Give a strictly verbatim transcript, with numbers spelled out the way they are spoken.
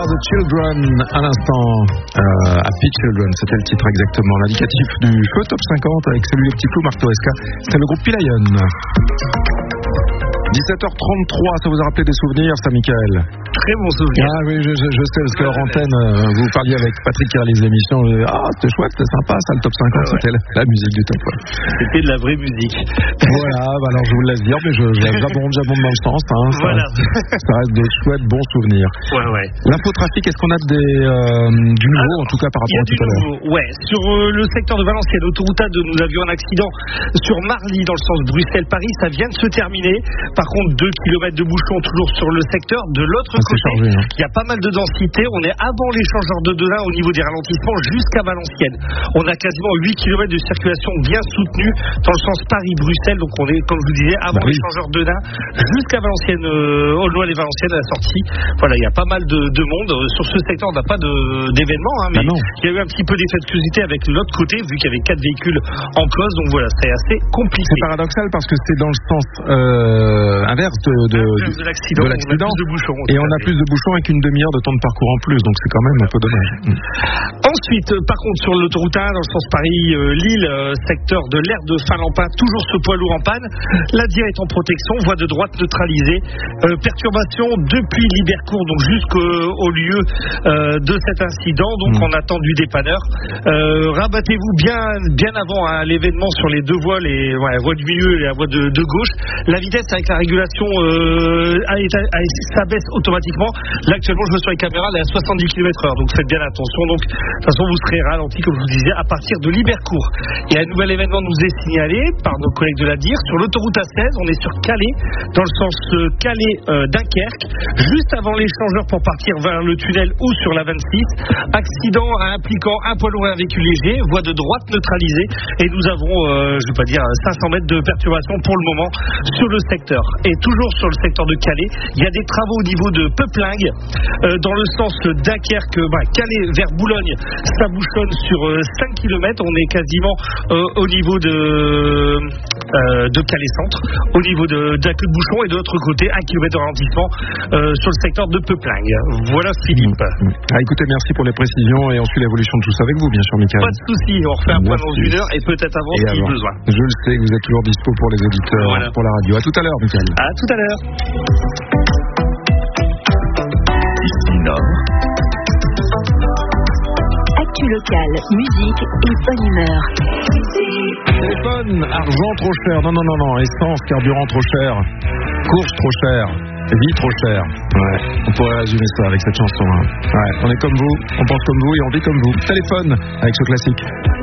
The Children à l'instant. Euh, Happy Children, c'était le titre exactement. L'indicatif du feu top cinquante avec celui du petit flou Marc Toesca. C'est le groupe Pilayon. dix-sept heures trente-trois, ça vous a rappelé des souvenirs, ça, Michael? Très bon souvenir. Ah oui, je, je, je sais, parce qu'en antenne, euh, vous parliez avec Patrick qui réalise l'émission. Je, ah, c'était chouette, c'était sympa, ça, le top cinquante, ah, ouais. C'était la, la musique du top. Ouais. C'était de la vraie musique. Voilà, bah alors je vous le laisse dire, mais je, j'abonde, j'abonde dans le sens. Hein, ça, voilà. Ça reste de chouettes, bons souvenirs. Ouais, ouais. L'infotrafic, est-ce qu'on a des, euh, du nouveau, alors, en tout cas, par rapport à tout à l'heure? Ouais, sur euh, le secteur de Valenciennes, autoroute A deux, nous avions un accident sur Marly, dans le sens Bruxelles-Paris. Ça vient de se terminer. Par contre, deux kilomètres de bouchons toujours sur le secteur. De l'autre ah, côté, chargé, hein. Il y a pas mal de densité. On est avant l'échangeur de Denain au niveau des ralentissements jusqu'à Valenciennes. On a quasiment huit kilomètres de circulation bien soutenue dans le sens Paris-Bruxelles. Donc on est, comme je vous disais, avant bah, l'échangeur de Denain jusqu'à Valenciennes, euh, Aulnoy-les-Valenciennes à la sortie. Voilà, il y a pas mal de, de monde. Sur ce secteur, on n'a pas de, d'événements, hein, mais ah il y a eu un petit peu d'effet de curiosité avec l'autre côté, vu qu'il y avait quatre véhicules en cause. Donc voilà, c'est assez compliqué. C'est paradoxal parce que c'est dans le sens euh, inverse de, de, de, de l'accident. De l'accident. On a plus de bouchons. Et on a plus de bouchons avec une demi-heure de temps de parcours en plus, donc c'est quand même un peu dommage. Ensuite, par contre, sur l'autoroute A, dans le sens Paris-Lille, euh, secteur de l'aire de Finlampin, toujours ce poids lourd en panne. La D I R est en protection, voie de droite neutralisée. Euh, perturbation depuis Libercourt, donc jusqu'au lieu euh, de cet incident, donc mmh. on attend du dépanneur. Euh, rabattez-vous bien, bien avant à l'événement sur les deux voies, les ouais, la voie du milieu et la voie de, de gauche. La vitesse avec la régulation euh, s'abaisse automatiquement. Là, actuellement, je me suis sur les caméras, elle est à soixante-dix kilomètres heure, donc faites bien attention. Donc, de toute façon, vous serez ralenti, comme je vous disais, à partir de Libercourt. Et un nouvel événement nous est signalé par nos collègues de la D I R sur l'autoroute A seize. On est sur Calais, dans le sens Calais-Dunkerque, euh, juste avant l'échangeur pour partir vers le tunnel ou sur la vingt-six. Accident impliquant un poids lourd et un véhicule léger, voie de droite neutralisée. Et nous avons, euh, je ne vais pas dire, cinq cents mètres de perturbation pour le moment sur le secteur. Et toujours sur le secteur de Calais, il y a des travaux au niveau de Peuplingue, euh, dans le sens Dunkerque, bah, Calais vers Boulogne, ça bouchonne sur euh, cinq kilomètres. On est quasiment euh, au niveau de, euh, de Calais Centre, au niveau de, d'un queue de bouchon, et de l'autre côté, un kilomètre de ralentissement euh, sur le secteur de Peuplingue. Voilà, Philippe. Mmh. Ah, écoutez, merci pour les précisions et on suit l'évolution de tout ça avec vous, bien sûr, Michael. Pas de souci, on refait un point dans une heure et peut-être avant et si besoin. Je le sais, vous êtes toujours dispo pour les auditeurs, voilà. Pour la radio. À tout à l'heure, Michael. À tout à l'heure. Ici Nord. Actu locale, musique et bonne humeur. Téléphone, argent trop cher. Non, non, non, non. Essence, carburant trop cher. Course trop cher. Vie trop chère. Ouais, on pourrait résumer ça avec cette chanson. Hein. Ouais, on est comme vous, on pense comme vous et on vit comme vous. Téléphone avec ce classique.